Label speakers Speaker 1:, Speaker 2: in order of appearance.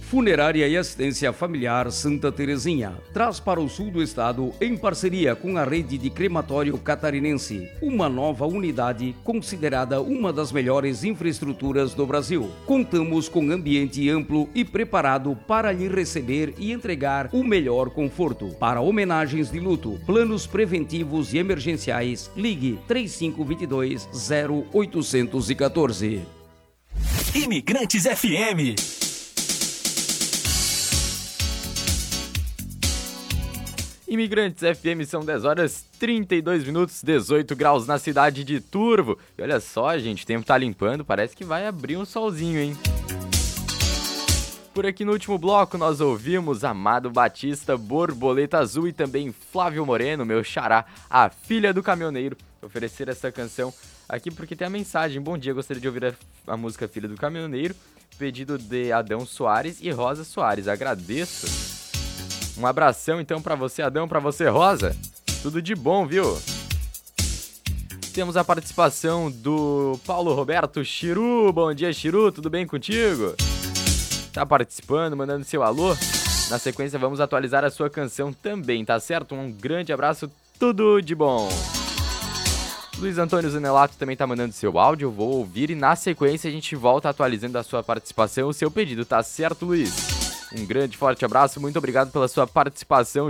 Speaker 1: Funerária e Assistência Familiar Santa Terezinha traz para o sul do estado, em parceria com a rede de crematório catarinense, uma nova unidade considerada uma das melhores infraestruturas do Brasil. Contamos com ambiente amplo e preparado para lhe receber e entregar o melhor conforto. Para homenagens de luto, planos preventivos e emergenciais, ligue 3522-0814.
Speaker 2: Imigrantes FM.
Speaker 3: Imigrantes FM, são 10 horas 32 minutos, 18 graus na cidade de Turvo. E olha só, gente, o tempo tá limpando, parece que vai abrir um solzinho, hein? Por aqui no último bloco nós ouvimos Amado Batista, Borboleta Azul, e também Flávio Moreno, meu xará, a filha do caminhoneiro, oferecer essa canção aqui porque tem a mensagem: bom dia, gostaria de ouvir a música Filha do Caminhoneiro, pedido de Adão Soares e Rosa Soares. Agradeço. Um abração então pra você, Adão, pra você, Rosa. Tudo de bom, viu? Temos a participação do Paulo Roberto Chiru. Bom dia, Chiru, tudo bem contigo? Tá participando, mandando seu alô? Na sequência vamos atualizar a sua canção também, tá certo? Um grande abraço, tudo de bom. Luiz Antônio Zanelato também tá mandando seu áudio, eu vou ouvir e na sequência a gente volta atualizando a sua participação, o seu pedido, tá certo, Luiz? Um grande, forte abraço, muito obrigado pela sua participação.